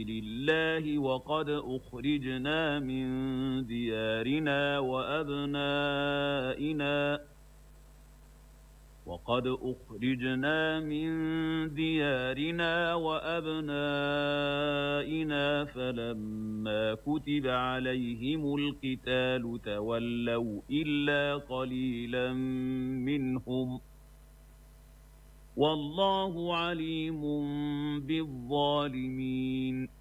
سبيل الله وقد أخرجنا من ديارنا وأبنائنا فلما كتب عليهم القتال تولوا إلا قليلا منهم والله عليم بالظالمين